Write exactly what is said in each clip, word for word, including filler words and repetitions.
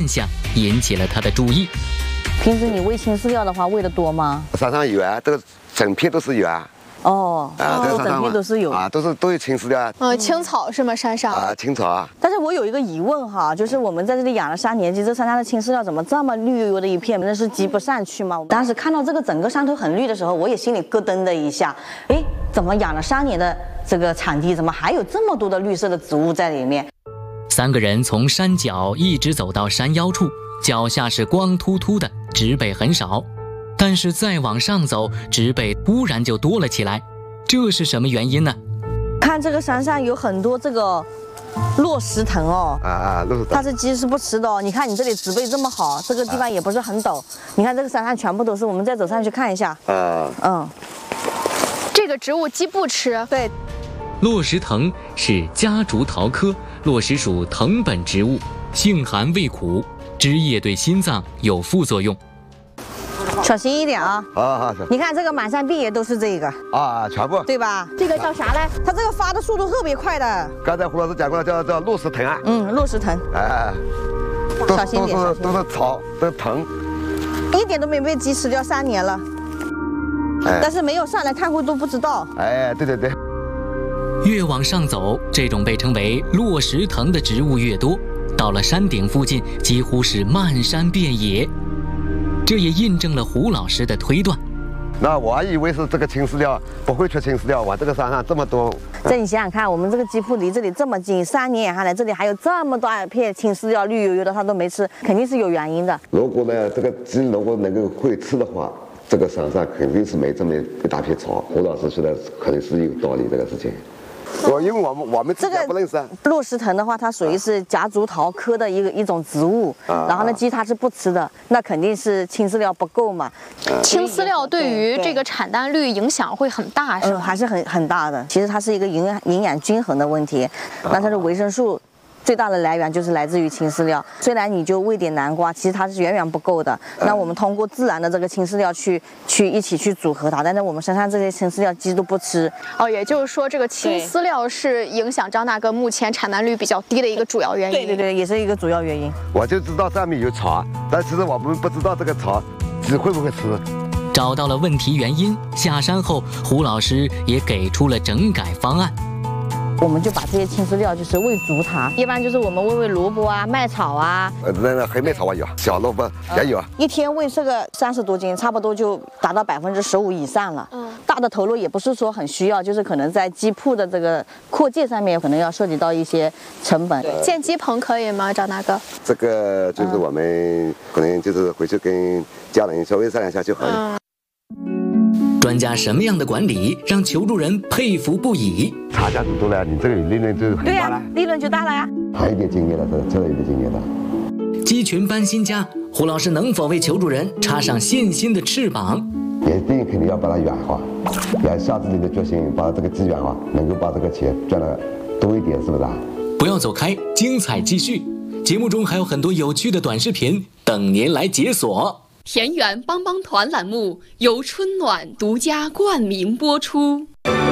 象引起了他的注意。 平时你喂青饲料的话，喂的多吗？ 山上有啊，这个整片都是有啊。 哦， 啊，这个整片都是有啊，都是都有青饲料啊。 嗯，青草是吗？山上啊，青草啊。 但是我有一个疑问哈，就是我们在这里养了三年鸡，这山下的青饲料怎么这么绿油油的一片？那是积不上去吗？当时看到这个整个山头很绿的时候，我也心里咯噔的一下，哎，怎么养了三年的这个场地，怎么还有这么多的绿色的植物在里面？ 三个人从山脚一直走到山腰处，脚下是光秃秃的，植被很少。但是再往上走，植被突然就多了起来，这是什么原因呢？ 看这个山上有很多这个落石藤哦， 啊啊，落石藤， 它是鸡是不吃的哦。你看你这里植被这么好，这个地方也不是很陡，你看这个山上全部都是。我们再走上去看一下。 啊， 嗯， 这个植物鸡不吃。 对， 落石藤是夹竹桃科落石属藤本植物，性寒味苦，汁液对心脏有副作用。 小心一点啊！ 好好， 你看这个满山遍野都是这个啊，全部对吧？这个叫啥呢？它这个发的速度特别快的。 刚才胡老师讲过了，叫叫落石藤啊。 嗯，落石藤。 哎， 小心点， 都是都是草，都是藤， 一点都没被鸡吃掉，三年了。哎，但是没有上来看过都不知道。 哎，对对对。 越往上走，这种被称为落石藤的植物越多，到了山顶附近，几乎是漫山遍野。这也印证了胡老师的推断。 那我还以为是这个青饲料不会缺青饲料，往这个山上这么多。 这你想想看，我们这个鸡铺离这里这么近，三年养下来，这里还有这么大一片青饲料，绿油油的，它都没吃，肯定是有原因的。 如果呢，这个鸡如果能够会吃的话，这个山上肯定是没这么一大片草。胡老师说的肯定是有道理，这个事情。我因为我们我们这个不认识啊。 落石藤的话，它属于是夹竹桃科的一个一种植物，啊、然后呢，鸡它是不吃的，那肯定是青饲料不够嘛。 啊、青饲料对于这个产蛋率影响会很大，是吧？ 嗯，还是很很大的。其实它是一个营养营养均衡的问题，那它的维生素最大的来源就是来自于青饲料。虽然你就喂点南瓜，其实它是远远不够的。那我们通过自然的这个青饲料去去一起去组合它，但是我们身上这些青饲料鸡都不吃。 哦，也就是说这个青饲料是影响张大哥目前产蛋率比较低的一个主要原因。 对对对，也是一个主要原因。 我就知道上面有草，但其实我们不知道这个草鸡会不会吃。 找到了问题原因，下山后胡老师也给出了整改方案。 我们就把这些青饲料就是喂足它，一般就是我们喂喂萝卜啊、麦草啊， 呃，那个黑麦草我有，小萝卜也有。 一天喂这个三十多斤，差不多就达到百分之十五以上了。嗯，大的投入也不是说很需要，就是可能在鸡铺的这个扩建上面，可能要涉及到一些成本。 建鸡棚可以吗，张大哥？ 这个就是我们可能就是回去跟家人稍微商量一下就好了。嗯， 专家什么样的管理让求助人佩服不已？ 差价多了，你这个利润就很大了。 对呀、啊，利润就大了呀。 还有一点经验了，这这有点经验了。 鸡群搬新家，胡老师能否为求助人插上信心的翅膀？ 也一定肯定要把它远化，要下自己的决心，把这个鸡远化，能够把这个钱赚的多一点，是不是啊？ 不要走开，精彩继续。节目中还有很多有趣的短视频等您来解锁。 田园帮帮团栏目由春暖独家冠名播出。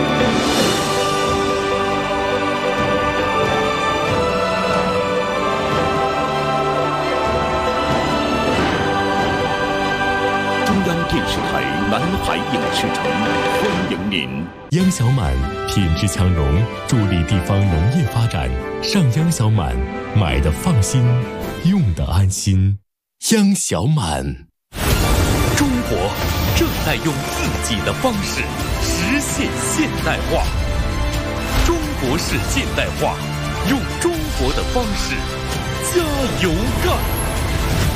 中央电视台南海影视城欢迎您。央小满品质强农，助力地方农业发展。上央小满，买的放心，用的安心。央小满。中国正在用自己的方式实现现代化。中国式现代化，用中国的方式加油干。